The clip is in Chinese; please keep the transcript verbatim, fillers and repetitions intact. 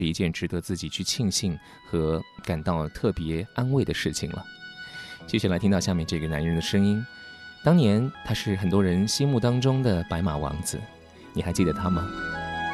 一件值得自己去庆幸和感到特别安慰的事情了。接下来听到下面这个男人的声音，当年他是很多人心目当中的白马王子，你还记得他吗？